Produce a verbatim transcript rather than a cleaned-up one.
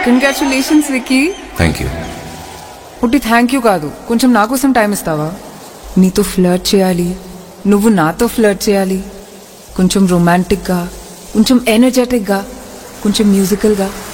Congratulations wiki. Thank you. పుట్టి thank you కాదు, కొంచెం నా కోసం టైం ఇస్తావా? నీతో ఫ్లర్ట్ చేయాలి, నువ్వు నాతో ఫ్లర్ట్ చేయాలి. కొంచెం రొమాంటిక్గా, కొంచెం ఎనర్జెటిక్గా, కొంచెం మ్యూజికల్గా.